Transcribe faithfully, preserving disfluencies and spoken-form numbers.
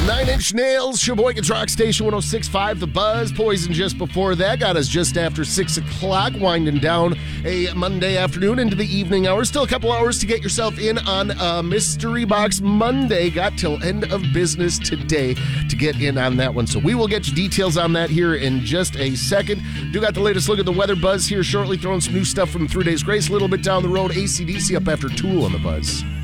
Nine Inch Nails, Sheboygan's Rock Station one oh six point five, The Buzz. Poison just before that got us just after six o'clock, winding down a Monday afternoon into the evening hours. Still a couple hours to get yourself in on a Mystery Box Monday. Got till end of business today to get in on that one. So we will get you details on that here in just a second. Do got the latest look at the weather Buzz here shortly, throwing some new stuff from Three Days Grace. A little bit down the road, A C D C up after Tool on The Buzz.